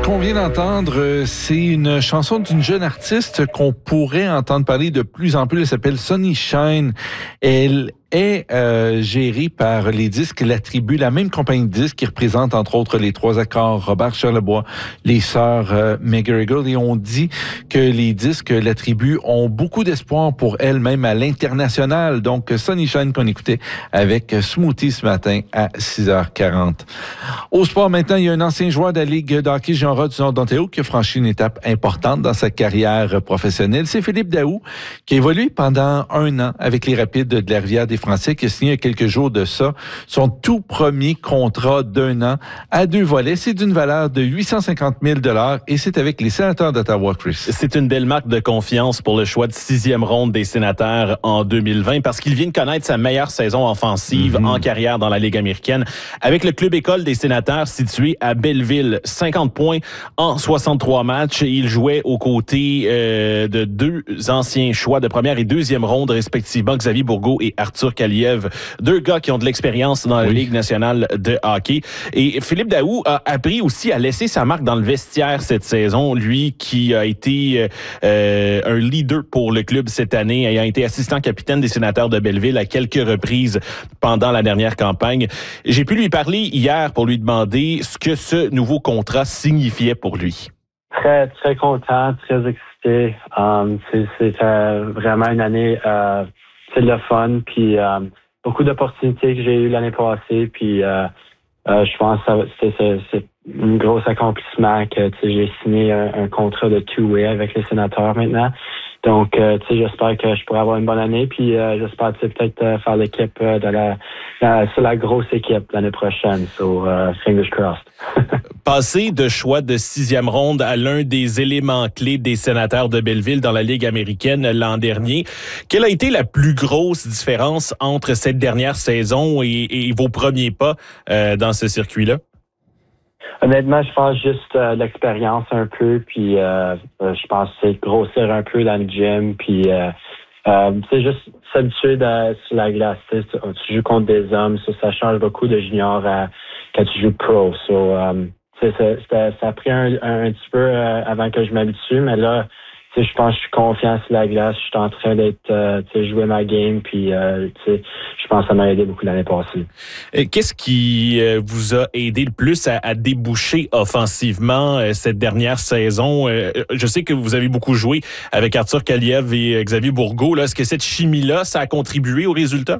qu'on vient d'entendre, c'est une chanson d'une jeune artiste qu'on pourrait entendre parler de plus en plus. Elle s'appelle Sunny Shine. Elle est gérée par les disques La Tribu, la même compagnie de disques qui représente entre autres les Trois Accords, Robert Charlebois, les sœurs McGarrigle. Et on dit que les disques La Tribu ont beaucoup d'espoir pour elle-même à l'international. Donc Sunny Shine qu'on écoutait avec Smoothie ce matin à 6h40. Au sport maintenant, il y a un ancien joueur de la Ligue de hockey Jean-Rod du Nord d'Ontario qui a franchi une étape importante dans sa carrière professionnelle. C'est Philippe Daoust qui a évolué pendant 1 an avec les Rapides de la Rivière-des-Français, qui a signé il y a quelques jours de ça son tout premier contrat d'1 an à 2 volets. C'est d'une valeur de 850 000 $ et c'est avec les Sénateurs d'Ottawa, Chris. C'est une belle marque de confiance pour le choix de 6e ronde des Sénateurs en 2020 parce qu'il vient de connaître sa meilleure saison offensive en carrière dans la Ligue américaine avec le club école des Sénateurs situé à Belleville. 50 points en 63 matchs. Il jouait aux côtés de 2 anciens choix de première et 2e ronde respectivement, Xavier Bourgault et Arthur Kaliev. 2 gars qui ont de l'expérience dans la Ligue nationale de hockey. Et Philippe Daoust a appris aussi à laisser sa marque dans le vestiaire cette saison. Lui qui a été un leader pour le club cette année, ayant été assistant capitaine des Sénateurs de Belleville à quelques reprises pendant la dernière campagne. J'ai pu lui parler hier pour lui demander ce que ce nouveau contrat signifiait pour lui. Très, très content, très excité. C'est vraiment une année, c'est le fun, puis beaucoup d'opportunités que j'ai eues l'année passée, puis je pense que c'est un gros accomplissement que j'ai signé un contrat de two-way avec les Sénateurs maintenant. Donc, j'espère que je pourrai avoir une bonne année, puis j'espère peut-être faire l'équipe sur la grosse équipe l'année prochaine. So, fingers crossed. Passer de choix de 6e ronde à l'un des éléments clés des Sénateurs de Belleville dans la Ligue américaine l'an dernier, quelle a été la plus grosse différence entre cette dernière saison et vos premiers pas dans ce circuit-là? Honnêtement, je pense juste l'expérience un peu, puis je pense que c'est grossir un peu dans le gym, puis c'est juste s'habituer sur la glace. Tu joues contre des hommes, ça change beaucoup de junior quand tu joues pro. So, ça a pris un petit peu avant que je m'habitue, mais là, je pense que je suis confiant sur la glace. Je suis en train d'être jouer ma game, puis je pense que ça m'a aidé beaucoup l'année passée. Qu'est-ce qui vous a aidé le plus à déboucher offensivement cette dernière saison? Je sais que vous avez beaucoup joué avec Arthur Kaliev et Xavier Bourgault. Est-ce que cette chimie-là, ça a contribué au résultat?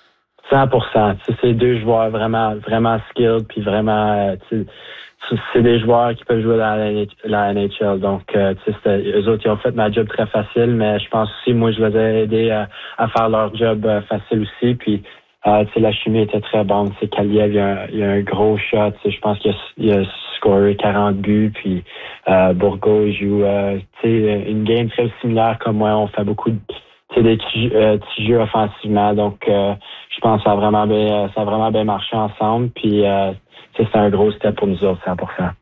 100%. C'est 2 joueurs vraiment, vraiment skilled, puis vraiment, c'est des joueurs qui peuvent jouer dans la NHL. Donc, eux autres, ils ont fait ma job très facile, mais je pense aussi, moi, je les ai aidés à faire leur job facile aussi. Puis, la chimie était très bonne. Kaliev, il a un gros shot. Je pense qu'il a scoré 40 buts. Puis, Bourgault, il joue une game très similaire comme moi. On fait beaucoup des petits jeux offensivement. Donc, je pense que ça a vraiment bien marché ensemble. Puis, c'est un gros step pour nous autres, 100%.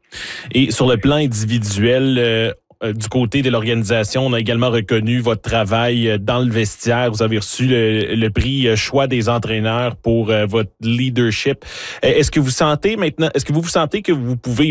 Et sur le plan individuel, du côté de l'organisation, on a également reconnu votre travail dans le vestiaire. Vous avez reçu le prix choix des entraîneurs pour votre leadership. Est-ce que vous vous sentez que vous pouvez